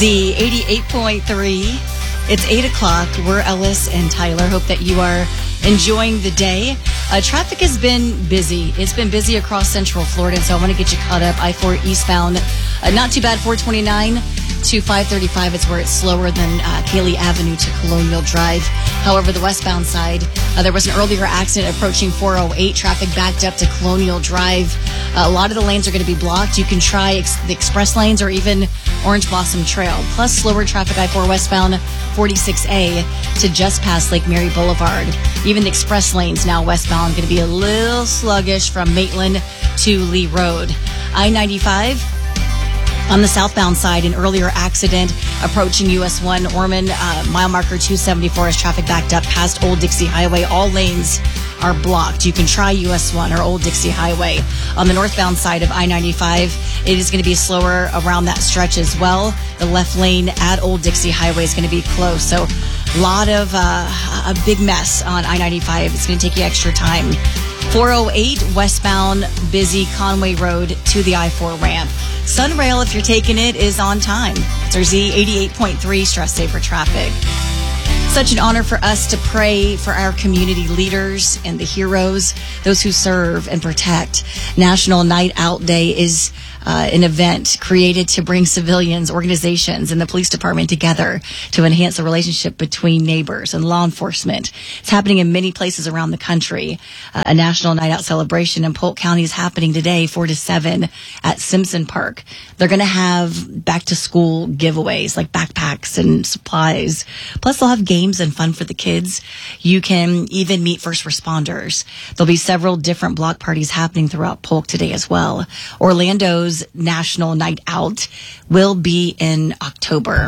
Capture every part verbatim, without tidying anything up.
Z eighty-eight point three. It's eight o'clock. We're Ellis and Tyler. Hope that you are enjoying the day. Uh, traffic has been busy. It's been busy across Central Florida, so I want to get you caught up. I four eastbound, uh, not too bad. four twenty-nine to five thirty-five. It's where it's slower than uh, Cayley Avenue to Colonial Drive. However, the westbound side, uh, there was an earlier accident approaching four oh eight. Traffic backed up to Colonial Drive. Uh, a lot of the lanes are going to be blocked. You can try ex- the express lanes or even Orange Blossom Trail. Plus, slower traffic I four westbound forty-six A to just past Lake Mary Boulevard. Even the express lanes now westbound going to be a little sluggish from Maitland to Lee Road. I ninety-five on the southbound side, an earlier accident approaching U S one Ormond, uh, mile marker two seventy-four as traffic backed up past Old Dixie Highway. All lanes are blocked. You can try U S one or Old Dixie Highway. On the northbound side of I ninety-five, it is going to be slower around that stretch as well. The left lane at Old Dixie Highway is going to be closed. So a lot of, uh, a big mess on I ninety-five. It's going to take you extra time. four oh eight westbound, busy Conway Road to the I four ramp. Sunrail, if you're taking it, is on time. It's our Z eighty-eight point three stress saver traffic. Such an honor for us to pray for our community leaders and the heroes, those who serve and protect. National Night Out Day is uh, an event created to bring civilians, organizations, and the police department together to enhance the relationship between neighbors and law enforcement. It's happening in many places around the country. Uh, a National Night Out celebration in Polk County is happening today, four to seven, at Simpson Park. They're going to have back-to-school giveaways like backpacks and supplies. Plus, they'll have games and fun for the kids. You can even meet first responders. There'll be several different block parties happening throughout Polk today as well. Orlando's National Night Out will be in October.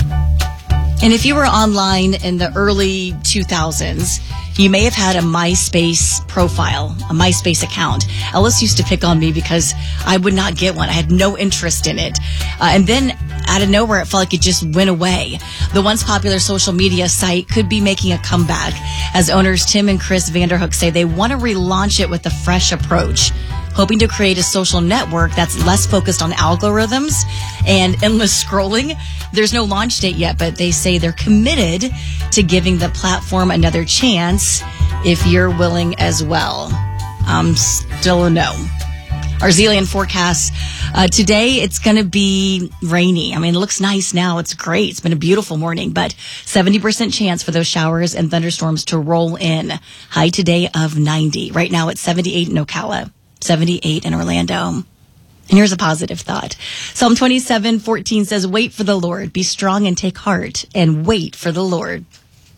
And if you were online in the early two thousands, you may have had a MySpace profile, a MySpace account. Ellis used to pick on me because I would not get one. I had no interest in it. Uh, and then out of nowhere, it felt like it just went away. The once popular social media site could be making a comeback, as owners Tim and Chris Vanderhook say they want to relaunch it with a fresh approach, hoping to create a social network that's less focused on algorithms and endless scrolling. There's no launch date yet, but they say they're committed to giving the platform another chance if you're willing as well. Um, still a no. Our Zealand forecast uh, today, it's going to be rainy. I mean, it looks nice now. It's great. It's been a beautiful morning, but seventy percent chance for those showers and thunderstorms to roll in. High today of ninety. Right now it's seventy-eight in Ocala, seventy-eight in Orlando. And here's a positive thought. Psalm twenty-seven fourteen says, wait for the Lord, be strong and take heart, and wait for the Lord.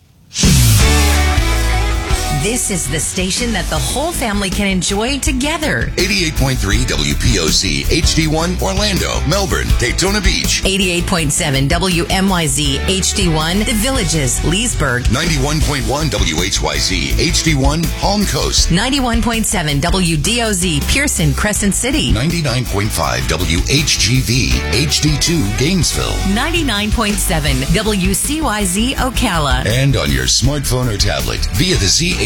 This is the station that the whole family can enjoy together. eighty-eight point three W P O C, H D one, Orlando, Melbourne, Daytona Beach. eighty-eight point seven W M Y Z, H D one, The Villages, Leesburg. ninety-one point one W H Y Z, H D one, Palm Coast. ninety-one point seven W D O Z, Pearson, Crescent City. ninety-nine point five W H G V, H D two, Gainesville. ninety-nine point seven W C Y Z, Ocala. And on your smartphone or tablet via the Z